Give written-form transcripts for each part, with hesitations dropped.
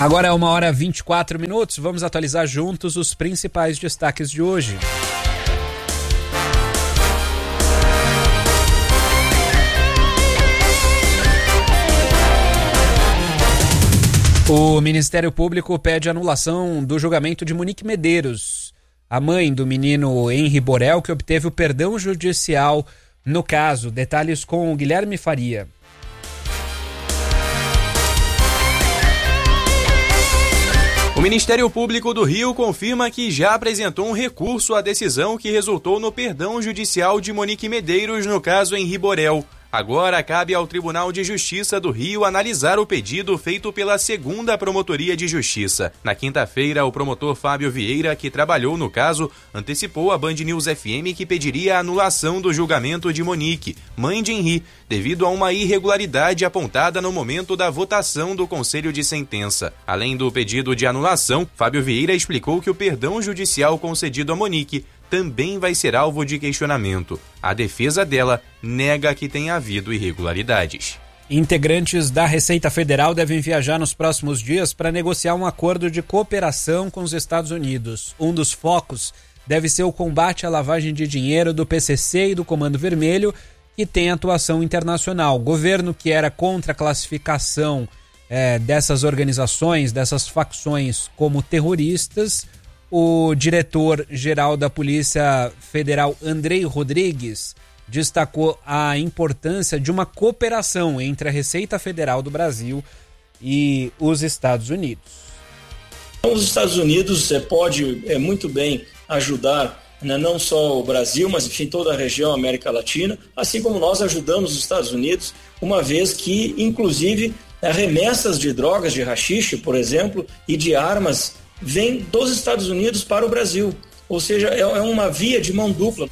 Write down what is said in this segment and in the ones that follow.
Agora é 1h24, vamos atualizar juntos os principais destaques de hoje. O Ministério Público pede anulação do julgamento de Monique Medeiros, a mãe do menino Henri Borel, que obteve o perdão judicial no caso. Detalhes com o Guilherme Faria. O Ministério Público do Rio confirma que já apresentou um recurso à decisão que resultou no perdão judicial de Monique Medeiros no caso Henri Borel. Agora cabe ao Tribunal de Justiça do Rio analisar o pedido feito pela 2ª Promotoria de Justiça. Na quinta-feira, o promotor Fábio Vieira, que trabalhou no caso, antecipou à Band News FM que pediria a anulação do julgamento de Monique, mãe de Henri, devido a uma irregularidade apontada no momento da votação do Conselho de Sentença. Além do pedido de anulação, Fábio Vieira explicou que o perdão judicial concedido a Monique também vai ser alvo de questionamento. A defesa dela nega que tenha havido irregularidades. Integrantes da Receita Federal devem viajar nos próximos dias para negociar um acordo de cooperação com os Estados Unidos. Um dos focos deve ser o combate à lavagem de dinheiro do PCC e do Comando Vermelho, que tem atuação internacional. O governo, que era contra a classificação dessas organizações, dessas facções como terroristas, o diretor-geral da Polícia Federal, Andrei Rodrigues, destacou a importância de uma cooperação entre a Receita Federal do Brasil e os Estados Unidos. Os Estados Unidos pode muito bem ajudar, né, não só o Brasil, mas enfim toda a região América Latina, assim como nós ajudamos os Estados Unidos, uma vez que, inclusive, remessas de drogas, de haxixe, por exemplo, e de armas vem dos Estados Unidos para o Brasil, ou seja, é uma via de mão dupla.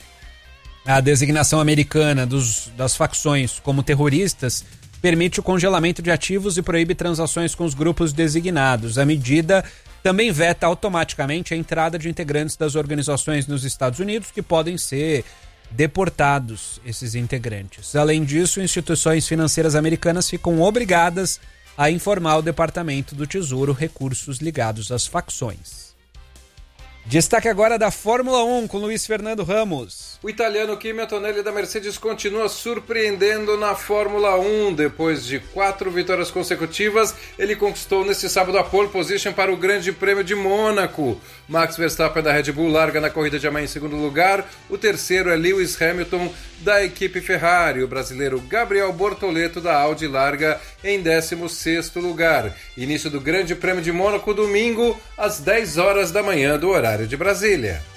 A designação americana das facções como terroristas permite o congelamento de ativos e proíbe transações com os grupos designados. A medida também veta automaticamente a entrada de integrantes das organizações nos Estados Unidos, que podem ser deportados, esses integrantes. Além disso, instituições financeiras americanas ficam obrigadas a informar o Departamento do Tesouro recursos ligados às facções. Destaque agora da Fórmula 1 com Luiz Fernando Ramos. O italiano Kimi Antonelli da Mercedes continua surpreendendo na Fórmula 1. Depois de 4 vitórias consecutivas, ele conquistou neste sábado a pole position para o Grande Prêmio de Mônaco. Max Verstappen da Red Bull larga na corrida de amanhã em segundo lugar. O terceiro é Lewis Hamilton da equipe Ferrari. O brasileiro Gabriel Bortoleto da Audi larga em 16º lugar. Início do Grande Prêmio de Mônaco domingo às 10 horas da manhã do horário de Brasília.